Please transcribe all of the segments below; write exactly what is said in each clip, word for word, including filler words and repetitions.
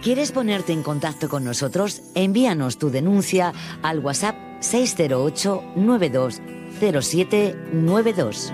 ¿Quieres ponerte en contacto con nosotros? Envíanos tu denuncia al WhatsApp seis cero ocho nueve dos cero siete nueve dos.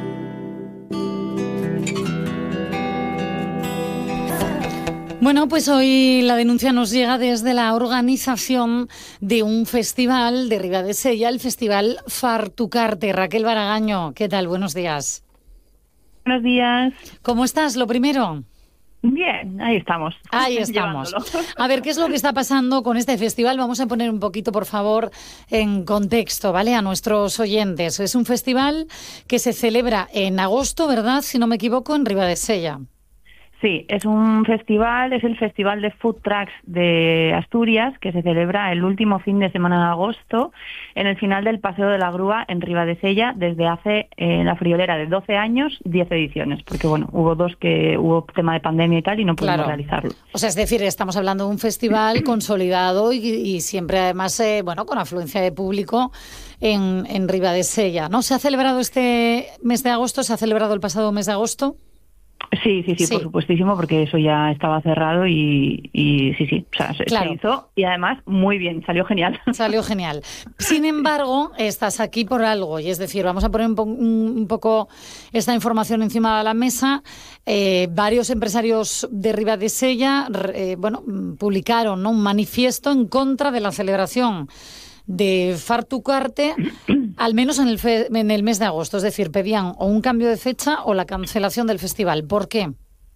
Bueno, pues hoy la denuncia nos llega desde la organización de un festival de Ribadesella, el Festival Fartucarte. Raquel Baragaño, ¿qué tal? Buenos días. Buenos días. ¿Cómo estás? Lo primero. Bien, ahí estamos. Ahí estamos. A ver, ¿qué es lo que está pasando con este festival? Vamos a poner un poquito, por favor, en contexto, ¿vale? A nuestros oyentes. Es un festival que se celebra en agosto, ¿verdad? Si no me equivoco, en Ribadesella. Sí, es un festival, es el Festival de Food Trucks de Asturias, que se celebra el último fin de semana de agosto, en el final del Paseo de la Grúa en Ribadesella, desde hace eh, la friolera de doce años, diez ediciones, porque bueno, hubo dos que hubo tema de pandemia y tal, y no pudimos claro. realizarlo. O sea, es decir, estamos hablando de un festival consolidado y, y siempre además, eh, bueno, con afluencia de público en, en Ribadesella, ¿no? ¿Se ha celebrado este mes de agosto? ¿Se ha celebrado el pasado mes de agosto? Sí, sí, sí, sí, por supuestísimo, porque eso ya estaba cerrado y, y sí, sí, o sea, claro. se hizo y además muy bien, salió genial. Salió genial. Sin embargo, estás aquí por algo, y es decir, vamos a poner un, po- un poco esta información encima de la mesa. Eh, varios empresarios de Ribadesella, eh, bueno, publicaron, ¿no?, un manifiesto en contra de la celebración de Fartucarte, al menos en el, fe, en el mes de agosto. Es decir, pedían o un cambio de fecha o la cancelación del festival. ¿Por qué?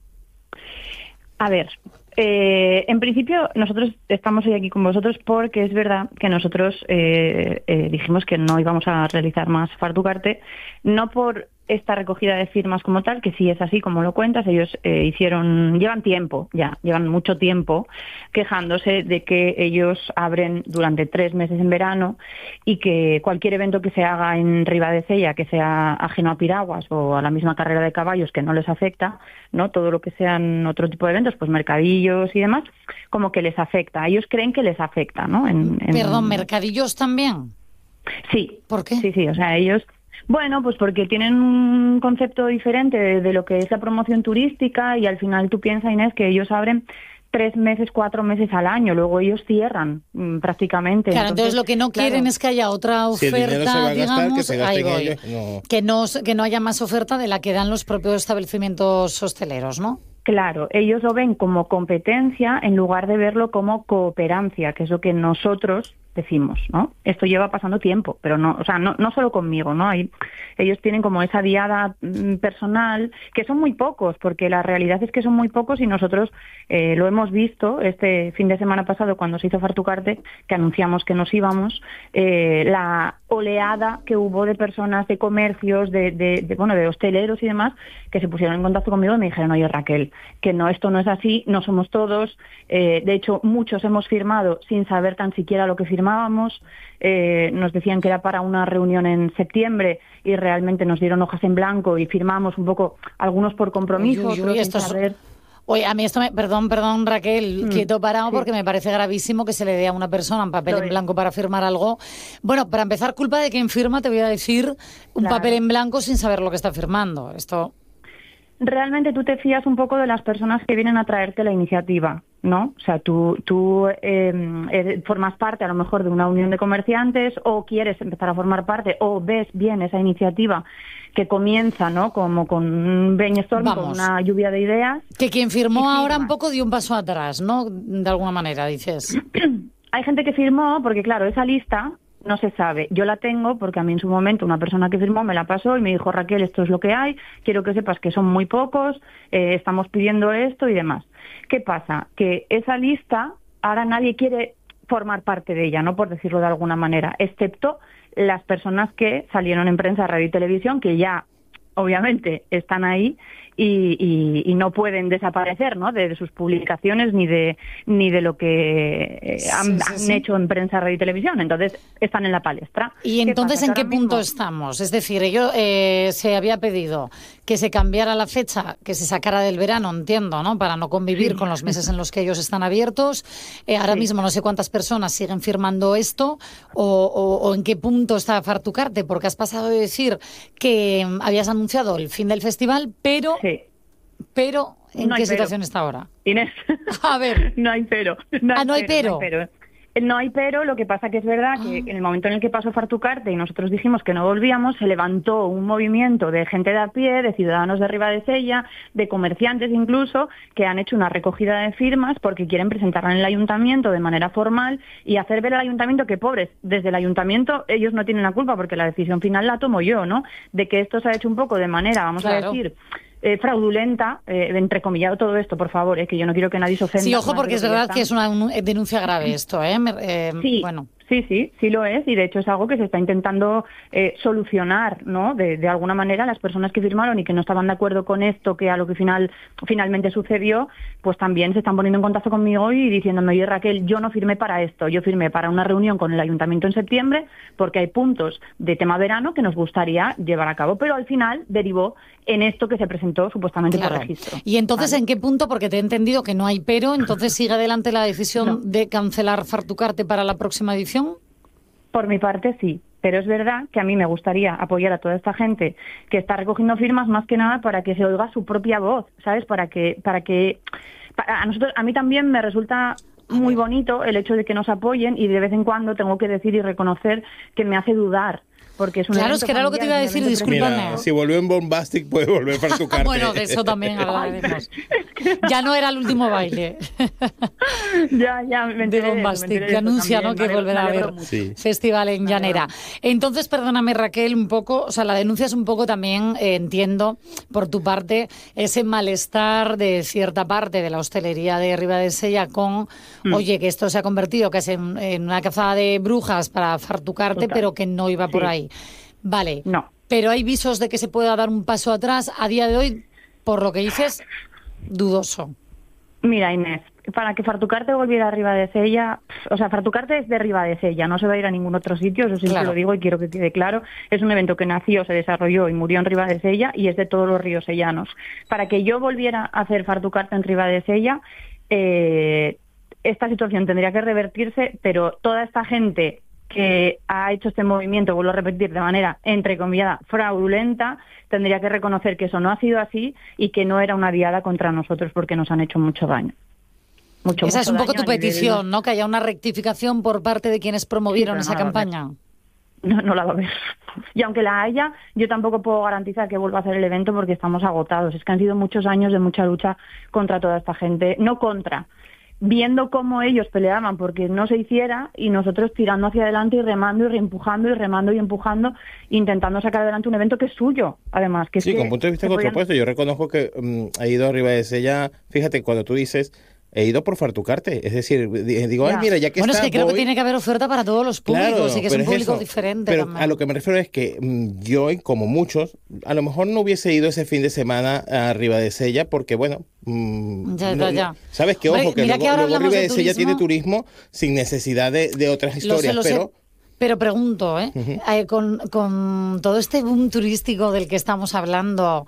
A ver, eh, en principio nosotros estamos hoy aquí con vosotros porque es verdad que nosotros eh, eh, dijimos que no íbamos a realizar más Fartucarte, no por esta recogida de firmas como tal, que sí es así como lo cuentas. Ellos eh, hicieron, llevan tiempo ya, llevan mucho tiempo quejándose de que ellos abren durante tres meses en verano y que cualquier evento que se haga en Ribadesella, que sea ajeno a piraguas o a la misma carrera de caballos, que no les afecta, ¿no? Todo lo que sean otro tipo de eventos, pues mercadillos y demás, como que les afecta. Ellos creen que les afecta, ¿no? En, en... Perdón, ¿mercadillos también? Sí. ¿Por qué? Sí, sí, o sea, ellos... Bueno, pues porque tienen un concepto diferente de, de lo que es la promoción turística y al final tú piensas, Inés, que ellos abren tres meses, cuatro meses al año, luego ellos cierran mmm, prácticamente. Claro, entonces, entonces lo que no quieren claro. es que haya otra oferta, si el dinero se va a gastar, digamos, que se gasten ahí voy, ellos, no. que, no, que no haya más oferta de la que dan los propios establecimientos hosteleros, ¿no? Claro, ellos lo ven como competencia en lugar de verlo como cooperancia, que es lo que nosotros decimos, ¿no? Esto lleva pasando tiempo, pero no, o sea, no, no solo conmigo, ¿no? Hay, ellos tienen como esa diada mm, personal, que son muy pocos, porque la realidad es que son muy pocos y nosotros eh, lo hemos visto este fin de semana pasado cuando se hizo Fartucarte, que anunciamos que nos íbamos, eh, la oleada que hubo de personas, de comercios, de, de, de, bueno, de hosteleros y demás, que se pusieron en contacto conmigo y me dijeron, oye, Raquel, que no, esto no es así, no somos todos, eh, de hecho, muchos hemos firmado sin saber tan siquiera lo que firmamos, firmábamos, eh, nos decían que era para una reunión en septiembre y realmente nos dieron hojas en blanco y firmamos un poco, algunos por compromiso, uy, uy, otros esto sin saber. Es... Oye, a mí esto me... Perdón, perdón, Raquel, mm, quieto parado, sí. Porque me parece gravísimo que se le dé a una persona un papel en blanco para firmar algo. Bueno, para empezar, culpa de quien firma, te voy a decir, un claro. papel en blanco sin saber lo que está firmando. Esto... Realmente tú te fías un poco de las personas que vienen a traerte la iniciativa, ¿no? O sea, tú, tú eh, eh, formas parte a lo mejor de una unión de comerciantes o quieres empezar a formar parte o ves bien esa iniciativa que comienza, ¿no? Como con un brainstorm, Vamos. con una lluvia de ideas. Que quien firmó ahora un poco dio un paso atrás, ¿no? De alguna manera, dices. Hay gente que firmó porque, claro, esa lista no se sabe. Yo la tengo porque a mí en su momento una persona que firmó me la pasó y me dijo, Raquel, esto es lo que hay, quiero que sepas que son muy pocos, eh, estamos pidiendo esto y demás. ¿Qué pasa? Que esa lista ahora nadie quiere formar parte de ella, ¿no? Por decirlo de alguna manera, excepto las personas que salieron en prensa, radio y televisión, que ya obviamente están ahí y, y, y no pueden desaparecer, ¿no? De, de sus publicaciones ni de ni de lo que eh, sí, han, sí, sí. han hecho en prensa, radio y televisión. Entonces están en la palestra. ¿Y entonces ¿Qué en qué punto mismo? estamos? Es decir, yo eh, se había pedido que se cambiara la fecha, que se sacara del verano, entiendo, ¿no? Para no convivir sí. con los meses en los que ellos están abiertos. Eh, ahora sí. mismo no sé cuántas personas siguen firmando esto o, o, o en qué punto está Fartucarte, porque has pasado de decir que habías anunciado el fin del festival, pero... Sí. pero ¿En no qué hay situación pero. está ahora? Inés, A ver. no hay pero. No hay ah, no hay pero. No hay pero. No hay pero, lo que pasa que es verdad que en el momento en el que pasó Fartucarte y nosotros dijimos que no volvíamos, se levantó un movimiento de gente de a pie, de ciudadanos de Ribadesella, de comerciantes incluso, que han hecho una recogida de firmas porque quieren presentarla en el ayuntamiento de manera formal y hacer ver al ayuntamiento que, pobres, desde el ayuntamiento ellos no tienen la culpa porque la decisión final la tomo yo, ¿no? De que esto se ha hecho un poco de manera, vamos claro. a decir... Eh, fraudulenta, eh, entrecomillado todo esto, por favor, eh, que yo no quiero que nadie se ofenda. Sí, ojo, porque es verdad que es una denuncia grave esto, ¿eh? eh sí, bueno. sí, sí, sí lo es, y de hecho es algo que se está intentando eh, solucionar, ¿no? De, de alguna manera, las personas que firmaron y que no estaban de acuerdo con esto, que a lo que final finalmente sucedió, pues también se están poniendo en contacto conmigo y diciéndome, oye Raquel, yo no firmé para esto, yo firmé para una reunión con el ayuntamiento en septiembre, porque hay puntos de tema verano que nos gustaría llevar a cabo, pero al final derivó en esto que se presentó supuestamente claro. por registro. Y entonces, ¿vale? ¿en qué punto? Porque te he entendido que no hay pero, entonces sigue adelante la decisión no. de cancelar Fartucarte para la próxima edición. Por mi parte, sí. Pero es verdad que a mí me gustaría apoyar a toda esta gente que está recogiendo firmas más que nada para que se oiga su propia voz, ¿sabes? Para que, para que, para, a nosotros, a mí también me resulta muy bonito el hecho de que nos apoyen y de vez en cuando tengo que decir y reconocer que me hace dudar. Porque es un claro, es que era lo que te iba a decir, discúlpame. Mira, si vuelve en Bombastic puede volver para tu carta. Bueno, de eso también hablaremos. Ya no era el último baile. ya, ya, me enteré de Bombastic, que anuncia, ¿no?, que volverá a haber sí. festival en Llanera. Entonces, perdóname, Raquel, un poco, o sea, la denuncia es un poco también, eh, entiendo, por tu parte, ese malestar de cierta parte de la hostelería de Ribadesella con, mm. oye, que esto se ha convertido casi en, en una cazada de brujas para Fartucarte, Total. pero que no iba por sí. ahí. Vale, no. pero hay visos de que se pueda dar un paso atrás. A día de hoy, por lo que dices, dudoso. Mira, Inés, para que Fartucarte volviera a Ribadesella, o sea, Fartucarte es de Ribadesella, no se va a ir a ningún otro sitio, eso siempre claro. lo digo y quiero que quede claro. Es un evento que nació, se desarrolló y murió en Ribadesella y es de todos los riosellanos. Para que yo volviera a hacer Fartucarte en Ribadesella, eh, esta situación tendría que revertirse, pero toda esta gente que ha hecho este movimiento, vuelvo a repetir, de manera, entrecomillada, fraudulenta, tendría que reconocer que eso no ha sido así y que no era una diada contra nosotros porque nos han hecho mucho daño. Mucho, Esa mucho es un poco tu petición, de... ¿no? Que haya una rectificación por parte de quienes promovieron sí, esa no campaña. No, no la va a haber. Y aunque la haya, yo tampoco puedo garantizar que vuelva a hacer el evento porque estamos agotados. Es que han sido muchos años de mucha lucha contra toda esta gente, no contra, viendo cómo ellos peleaban porque no se hiciera y nosotros tirando hacia adelante y remando y reempujando y remando y empujando, intentando sacar adelante un evento que es suyo, además. Que sí, es con que punto de vista contrapuesto, podían... yo reconozco que um, he ido a Ribadesella, fíjate, cuando tú dices... He ido por Fartucarte, es decir, digo, ya. ay, mira, ya que bueno, está... Bueno, es que creo voy... que tiene que haber oferta para todos los públicos claro, y que es un público eso, diferente pero también. A lo que me refiero es que mmm, yo, como muchos, a lo mejor no hubiese ido ese fin de semana a Ribadesella porque, bueno... Mmm, ya, no, ya, ya. ¿Sabes qué? Ojo, que mira luego, que luego Ribadesella tiene turismo sin necesidad de, de otras historias, lo sé, lo pero... Sé. Pero pregunto, ¿eh? Uh-huh. eh con, con todo este boom turístico del que estamos hablando...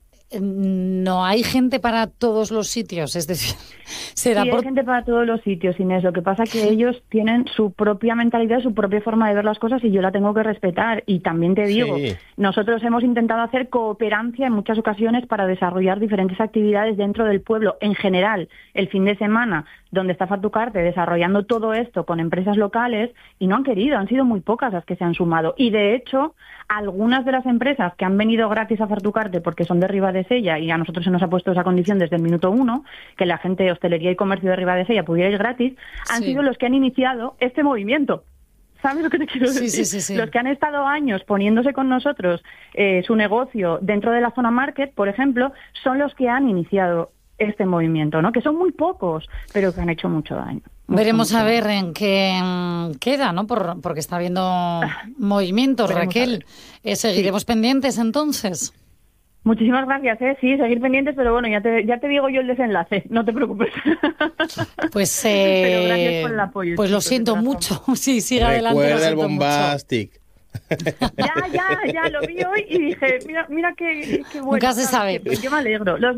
No hay gente para todos los sitios, es decir, será sí, por... hay gente para todos los sitios, Inés. Lo que pasa es que ellos tienen su propia mentalidad, su propia forma de ver las cosas y yo la tengo que respetar. Y también te digo, sí. nosotros hemos intentado hacer cooperancia en muchas ocasiones para desarrollar diferentes actividades dentro del pueblo. En general, el fin de semana, donde está Fartucarte desarrollando todo esto con empresas locales y no han querido, han sido muy pocas las que se han sumado. Y de hecho, algunas de las empresas que han venido gratis a Fartucarte porque son de Ribadesella y a nosotros se nos ha puesto esa condición desde el minuto uno, que la gente de hostelería y comercio de Ribadesella pudiera ir gratis, han sí. sido los que han iniciado este movimiento. ¿Sabes lo que te quiero decir? Sí, sí, sí, sí. Los que han estado años poniéndose con nosotros eh, su negocio dentro de la zona market, por ejemplo, son los que han iniciado este movimiento, ¿no? Que son muy pocos, pero que han hecho mucho daño. Mucho, Veremos mucho a ver daño. en qué queda, ¿no? Por, porque está habiendo movimientos, Raquel. Eh, seguiremos sí. pendientes entonces. Muchísimas gracias, ¿eh? Sí, seguir pendientes, pero bueno, ya te, ya te digo yo el desenlace, no te preocupes. Pues, eh, pero gracias por el apoyo. Pues lo siento mucho. Sí, sigue adelante. Recuerda el Bombastic. Ya, ya, ya, lo vi hoy y dije, mira, mira qué, qué bueno. Nunca se sabe. Yo me alegro. Los